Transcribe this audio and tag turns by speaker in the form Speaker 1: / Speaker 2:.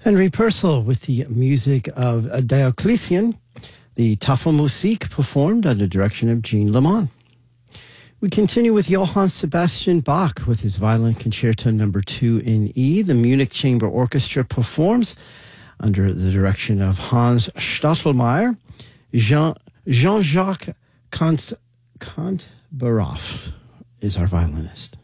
Speaker 1: Henry Purcell with the music of Diocletian, the Tafelmusik performed under the direction of Jean Lemon. We continue with Johann Sebastian Bach with his Violin Concerto No. 2 in E. The Munich Chamber Orchestra performs under the direction of Hans Stottelmeyer. Jean-Jacques Kantbaroff is our violinist.